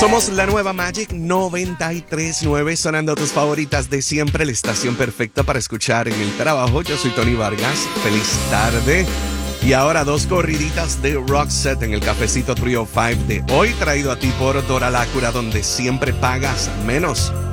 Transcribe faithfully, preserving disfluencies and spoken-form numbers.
Somos la nueva Magic noventa y tres punto nueve, sonando tus favoritas de siempre, la estación perfecta para escuchar en el trabajo. Yo soy Tony Vargas, feliz tarde. Y ahora dos corriditas de Roxette en el Cafecito trescientos cinco de hoy, traído a ti por Dora Lácura, donde siempre pagas menos.